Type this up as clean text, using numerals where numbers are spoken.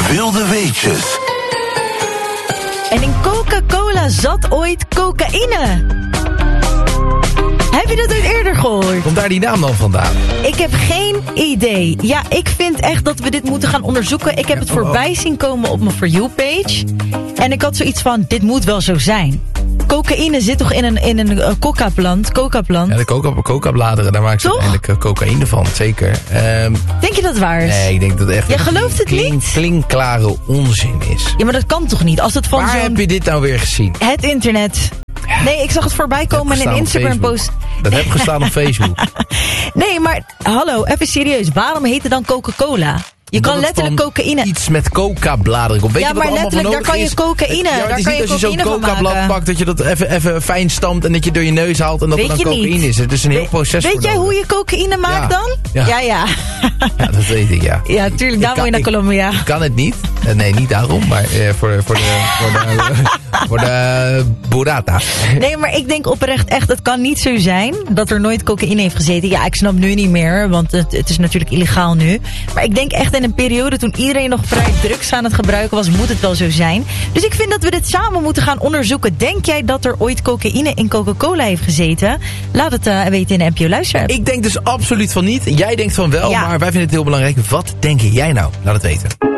Wilde weetjes. En in Coca-Cola zat ooit cocaïne. Heb je dat ooit eerder gehoord? Komt daar die naam dan vandaan? Ik heb geen idee. Ja, ik vind echt dat we dit moeten gaan onderzoeken. Ik heb het voorbij zien komen op mijn For You-page. En ik had zoiets van, dit moet wel zo zijn. Cocaïne zit toch in een coca-plant? Ja, de coca-bladeren, daar maken ze uiteindelijk cocaïne van, zeker. Denk je dat waar is? Nee, ik denk dat echt... Jij gelooft het niet? Klinkklare onzin is. Ja, maar dat kan toch niet? Als het van Waar heb je dit nou weer gezien? Het internet. Nee, ik zag het voorbij komen in een Instagram-post. Dat heb gestaan op Facebook. Nee, maar hallo, even serieus. Waarom heet het dan Coca-Cola? Je kan letterlijk cocaïne... Iets met coca-bladeren komt. Weet je wat maar allemaal letterlijk, daar kan je cocaïne Ja, het is daar niet kan als je zo'n coca-blad pakt, dat je dat even fijn stampt en dat je door je neus haalt en dat er dan cocaïne is. Het is een heel proces. Weet jij hoe je cocaïne maakt dan? Ja. Ja, dat weet ik, ja. Ja, tuurlijk, daar moet je naar Colombia. Ik kan het niet. Nee, niet daarom, maar voor de burrata. Nee, maar ik denk oprecht echt, het kan niet zo zijn dat er nooit cocaïne heeft gezeten. Ja, ik snap nu niet meer, want het is natuurlijk illegaal nu. Maar ik denk echt in een periode toen iedereen nog vrij drugs aan het gebruiken was, moet het wel zo zijn. Dus ik vind dat we dit samen moeten gaan onderzoeken. Denk jij dat er ooit cocaïne in Coca-Cola heeft gezeten? Laat het weten in de NPO Luisterapp. Ik denk dus absoluut van niet. Jij denkt van wel, maar wij vinden het heel belangrijk. Wat denk jij nou? Laat het weten.